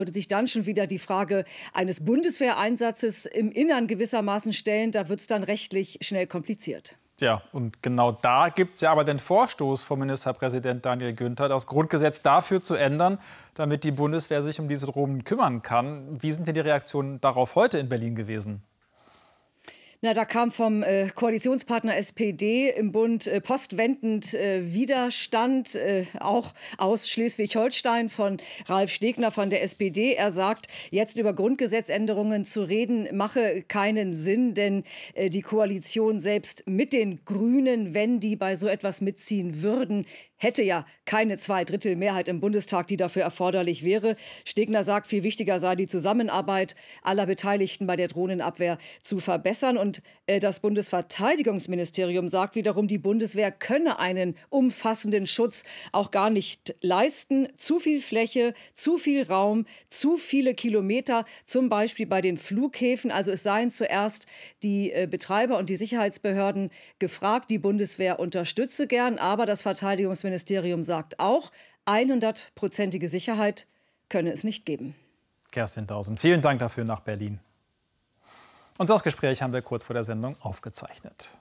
würde sich dann schon wieder die Frage eines Bundeswehreinsatzes im Innern gewissermaßen stellen. Da wird es dann rechtlich schnell kompliziert. Ja, und genau da gibt es ja aber den Vorstoß von Ministerpräsident Daniel Günther, das Grundgesetz dafür zu ändern, damit die Bundeswehr sich um diese Drohnen kümmern kann. Wie sind denn die Reaktionen darauf heute in Berlin gewesen? Na, da kam vom Koalitionspartner SPD im Bund postwendend Widerstand, auch aus Schleswig-Holstein von Ralf Stegner von der SPD. Er sagt, jetzt über Grundgesetzänderungen zu reden, mache keinen Sinn, denn die Koalition selbst mit den Grünen, wenn die bei so etwas mitziehen würden, hätte ja keine Zweidrittelmehrheit im Bundestag, die dafür erforderlich wäre. Stegner sagt, viel wichtiger sei die Zusammenarbeit aller Beteiligten bei der Drohnenabwehr zu verbessern. Und das Bundesverteidigungsministerium sagt wiederum, die Bundeswehr könne einen umfassenden Schutz auch gar nicht leisten. Zu viel Fläche, zu viel Raum, zu viele Kilometer, zum Beispiel bei den Flughäfen. Also es seien zuerst die Betreiber und die Sicherheitsbehörden gefragt. Die Bundeswehr unterstütze gern, aber das Verteidigungsministerium sagt auch, 100-prozentige Sicherheit könne es nicht geben. Kerstin Dausen, vielen Dank dafür nach Berlin. Und das Gespräch haben wir kurz vor der Sendung aufgezeichnet.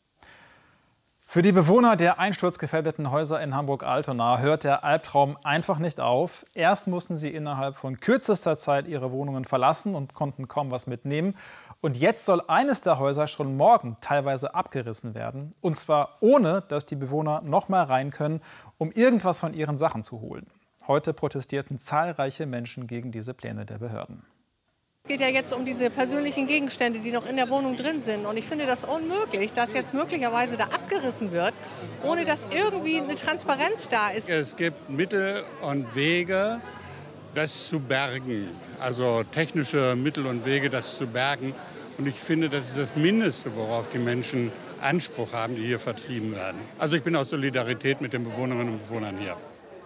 Für die Bewohner der einsturzgefährdeten Häuser in Hamburg-Altona hört der Albtraum einfach nicht auf. Erst mussten sie innerhalb von kürzester Zeit ihre Wohnungen verlassen und konnten kaum was mitnehmen. Und jetzt soll eines der Häuser schon morgen teilweise abgerissen werden. Und zwar ohne, dass die Bewohner noch mal rein können, um irgendwas von ihren Sachen zu holen. Heute protestierten zahlreiche Menschen gegen diese Pläne der Behörden. Es geht ja jetzt um diese persönlichen Gegenstände, die noch in der Wohnung drin sind. Und ich finde das unmöglich, dass jetzt möglicherweise da abgerissen wird, ohne dass irgendwie eine Transparenz da ist. Es gibt Mittel und Wege, das zu bergen. Also technische Mittel und Wege, das zu bergen. Und ich finde, das ist das Mindeste, worauf die Menschen Anspruch haben, die hier vertrieben werden. Also ich bin aus Solidarität mit den Bewohnerinnen und Bewohnern hier.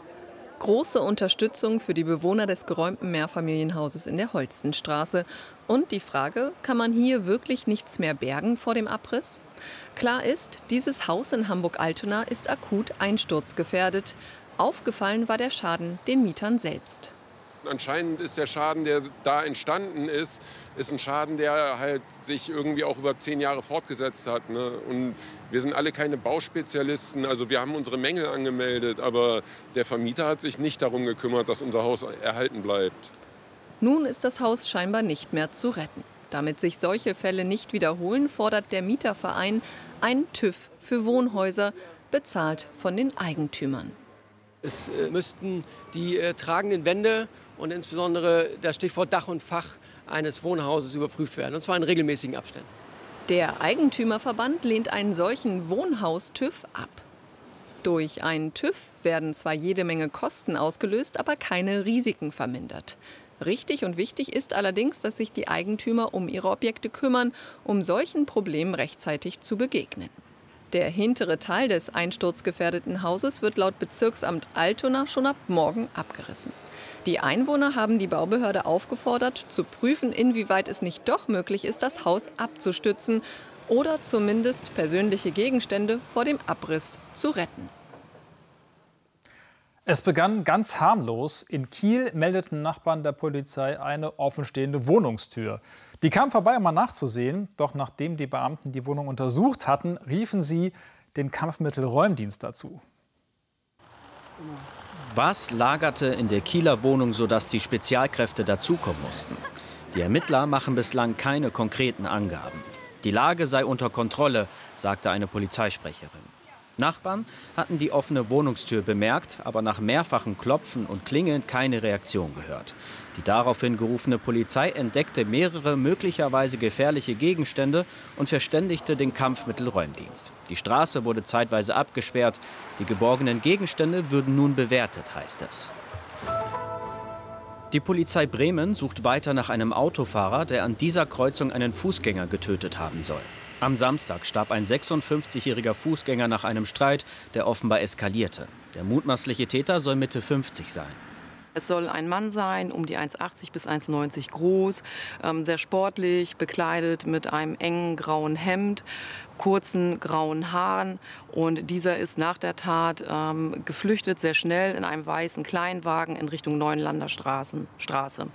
Große Unterstützung für die Bewohner des geräumten Mehrfamilienhauses in der Holstenstraße. Und die Frage, kann man hier wirklich nichts mehr bergen vor dem Abriss? Klar ist, dieses Haus in Hamburg-Altona ist akut einsturzgefährdet. Aufgefallen war der Schaden den Mietern selbst. Anscheinend ist der Schaden, der da entstanden ist ein Schaden, der halt sich irgendwie auch über 10 Jahre fortgesetzt hat. Ne? Und wir sind alle keine Bauspezialisten, also wir haben unsere Mängel angemeldet, aber der Vermieter hat sich nicht darum gekümmert, dass unser Haus erhalten bleibt. Nun ist das Haus scheinbar nicht mehr zu retten. Damit sich solche Fälle nicht wiederholen, fordert der Mieterverein einen TÜV für Wohnhäuser, bezahlt von den Eigentümern. Es müssten die tragenden Wände und insbesondere das Stichwort Dach und Fach eines Wohnhauses überprüft werden, und zwar in regelmäßigen Abständen. Der Eigentümerverband lehnt einen solchen Wohnhaus-TÜV ab. Durch einen TÜV werden zwar jede Menge Kosten ausgelöst, aber keine Risiken vermindert. Richtig und wichtig ist allerdings, dass sich die Eigentümer um ihre Objekte kümmern, um solchen Problemen rechtzeitig zu begegnen. Der hintere Teil des einsturzgefährdeten Hauses wird laut Bezirksamt Altona schon ab morgen abgerissen. Die Einwohner haben die Baubehörde aufgefordert, zu prüfen, inwieweit es nicht doch möglich ist, das Haus abzustützen oder zumindest persönliche Gegenstände vor dem Abriss zu retten. Es begann ganz harmlos. In Kiel meldeten Nachbarn der Polizei eine offenstehende Wohnungstür. Die kam vorbei, um mal nachzusehen. Doch nachdem die Beamten die Wohnung untersucht hatten, riefen sie den Kampfmittelräumdienst dazu. Was lagerte in der Kieler Wohnung, sodass die Spezialkräfte dazukommen mussten? Die Ermittler machen bislang keine konkreten Angaben. Die Lage sei unter Kontrolle, sagte eine Polizeisprecherin. Nachbarn hatten die offene Wohnungstür bemerkt, aber nach mehrfachem Klopfen und Klingeln keine Reaktion gehört. Die daraufhin gerufene Polizei entdeckte mehrere möglicherweise gefährliche Gegenstände und verständigte den Kampfmittelräumdienst. Die Straße wurde zeitweise abgesperrt. Die geborgenen Gegenstände würden nun bewertet, heißt es. Die Polizei Bremen sucht weiter nach einem Autofahrer, der an dieser Kreuzung einen Fußgänger getötet haben soll. Am Samstag starb ein 56-jähriger Fußgänger nach einem Streit, der offenbar eskalierte. Der mutmaßliche Täter soll Mitte 50 sein. Es soll ein Mann sein, um die 1,80 bis 1,90 groß, sehr sportlich, bekleidet mit einem engen grauen Hemd, kurzen grauen Haaren. Und dieser ist nach der Tat geflüchtet, sehr schnell in einem weißen Kleinwagen in Richtung Neuenlander Straße.